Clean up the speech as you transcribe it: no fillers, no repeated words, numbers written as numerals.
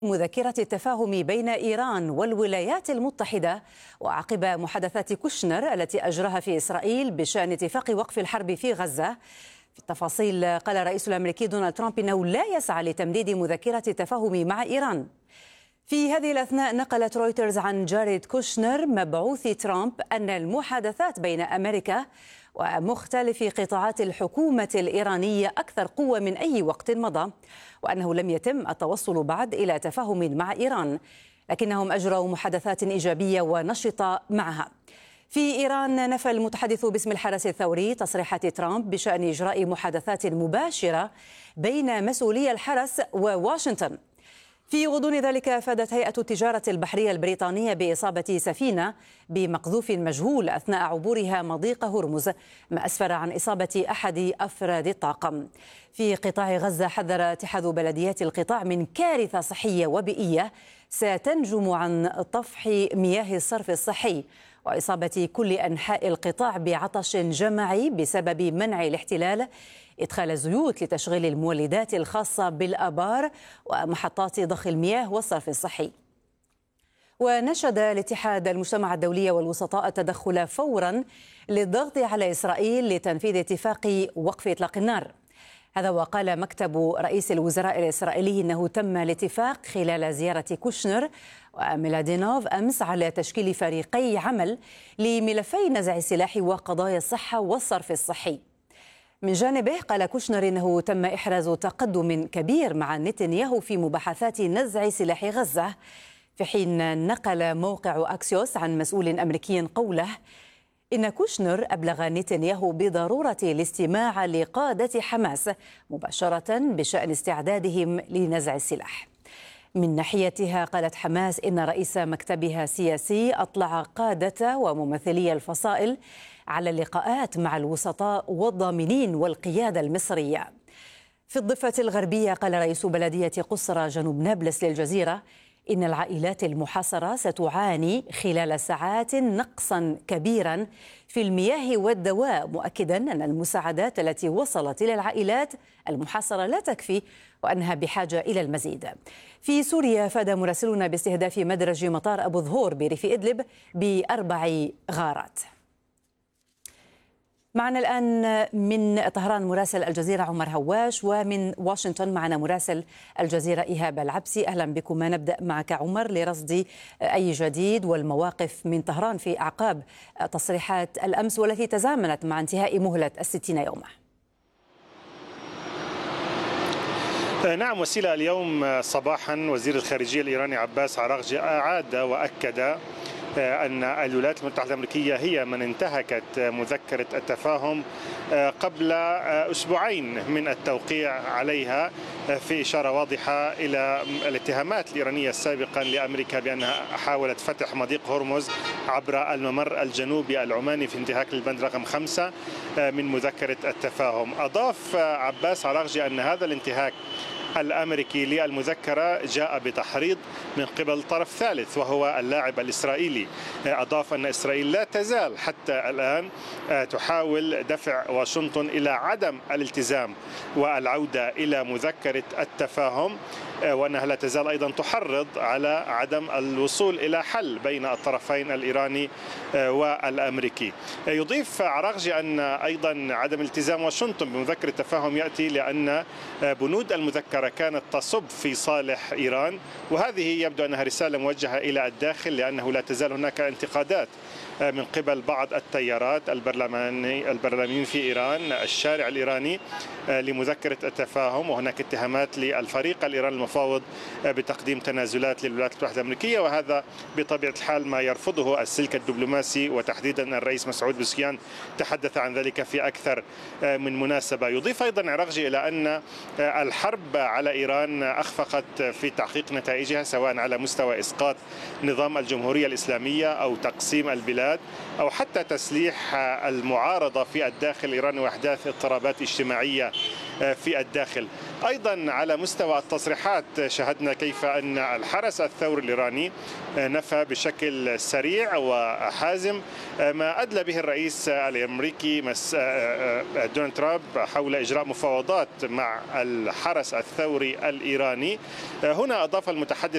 مذكرة التفاهم بين إيران والولايات المتحدة وعقب محادثات كوشنر التي أجراها في إسرائيل بشأن اتفاق وقف الحرب في غزة. في التفاصيل قال الرئيس الأمريكي دونالد ترامب إنه لا يسعى لتمديد مذكرة التفاهم مع إيران. في هذه الأثناء نقلت رويترز عن جاريد كوشنر مبعوث ترامب أن المحادثات بين أمريكا ومختلف قطاعات الحكومة الإيرانية أكثر قوة من أي وقت مضى، وأنه لم يتم التوصل بعد إلى تفاهم مع إيران، لكنهم أجروا محادثات إيجابية ونشطة معها. في إيران نفى المتحدث باسم الحرس الثوري تصريحات ترامب بشأن إجراء محادثات مباشرة بين مسؤولي الحرس وواشنطن. في غضون ذلك أفادت هيئة التجارة البحرية البريطانية بإصابة سفينة بمقذوف مجهول أثناء عبورها مضيق هرمز، ما أسفر عن إصابة أحد أفراد الطاقم. في قطاع غزة حذر اتحاد بلديات القطاع من كارثة صحية وبيئية ستنجم عن طفح مياه الصرف الصحي وإصابة كل أنحاء القطاع بعطش جمعي بسبب منع الاحتلال إدخال الزيوت لتشغيل المولدات الخاصة بالآبار ومحطات ضخ المياه والصرف الصحي. ونشد الاتحاد المجتمع الدولي والوسطاء التدخل فورا للضغط على إسرائيل لتنفيذ اتفاق وقف إطلاق النار. هذا وقال مكتب رئيس الوزراء الإسرائيلي إنه تم الاتفاق خلال زيارة كوشنر وميلادينوف أمس على تشكيل فريقي عمل لملفي نزع السلاح وقضايا الصحة والصرف الصحي. من جانبه قال كوشنر إنه تم إحراز تقدم كبير مع نتنياهو في مباحثات نزع سلاح غزة، في حين نقل موقع أكسيوس عن مسؤول أمريكي قوله إن كوشنر أبلغ نتنياهو بضرورة الاستماع لقادة حماس مباشرة بشأن استعدادهم لنزع السلاح. من ناحيتها قالت حماس إن رئيس مكتبها السياسي أطلع قادة وممثلي الفصائل على اللقاءات مع الوسطاء والضامنين والقيادة المصرية. في الضفة الغربية قال رئيس بلدية قصرى جنوب نابلس للجزيرة إن العائلات المحاصرة ستعاني خلال ساعات نقصا كبيرا في المياه والدواء، مؤكدا أن المساعدات التي وصلت إلى العائلات المحاصرة لا تكفي وأنها بحاجة إلى المزيد. في سوريا أفاد مراسلون باستهداف مدرج مطار أبو ظهور بريف إدلب ب4 غارات. معنا الآن من طهران مراسل الجزيرة عمر هواش، ومن واشنطن معنا مراسل الجزيرة إيهاب العبسي. أهلا بكم. نبدأ معك عمر لرصد أي جديد والمواقف من طهران في أعقاب تصريحات الأمس والتي تزامنت مع انتهاء مهلة 60 يوما. نعم وسيلة، اليوم صباحا وزير الخارجية الإيراني عباس عراغجي أعاد وأكد أن الولايات المتحدة الأمريكية هي من انتهكت مذكرة التفاهم قبل أسبوعين من التوقيع عليها، في إشارة واضحة إلى الاتهامات الإيرانية السابقة لأمريكا بأنها حاولت فتح مضيق هرمز عبر الممر الجنوبي العماني في انتهاك البند رقم 5 من مذكرة التفاهم. أضاف عباس عراغجي أن هذا الانتهاك الأمريكي للمذكرة جاء بتحريض من قبل طرف ثالث وهو اللاعب الإسرائيلي. أضاف أن إسرائيل لا تزال حتى الآن تحاول دفع واشنطن إلى عدم الالتزام والعودة إلى مذكرة التفاهم، وأنها لا تزال أيضا تحرض على عدم الوصول إلى حل بين الطرفين الإيراني والأمريكي. يضيف عراغجي أن أيضا عدم التزام واشنطن بمذكرة التفاهم يأتي لأن بنود المذكرة كانت تصب في صالح إيران، وهذه يبدو أنها رسالة موجهة إلى الداخل، لأنه لا تزال هناك انتقادات من قبل بعض التيارات البرلمانيين في إيران، الشارع الإيراني، لمذكرة التفاهم، وهناك اتهامات للفريق الإيراني المفاوض بتقديم تنازلات للولايات المتحدة الأمريكية، وهذا بطبيعة الحال ما يرفضه السلك الدبلوماسي، وتحديدا الرئيس مسعود بوزكيان تحدث عن ذلك في أكثر من مناسبة. يضيف أيضا عراغجي إلى أن الحرب على إيران أخفقت في تحقيق نتائجها، سواء على مستوى إسقاط نظام الجمهورية الإسلامية أو تقسيم البلاد أو حتى تسليح المعارضة في الداخل الإيراني وإحداث اضطرابات اجتماعية في الداخل. أيضا على مستوى التصريحات شاهدنا كيف أن الحرس الثوري الإيراني نفى بشكل سريع وحازم ما أدلى به الرئيس الأمريكي دونالد ترامب حول إجراء مفاوضات مع الحرس الثوري الإيراني. هنا أضاف المتحدث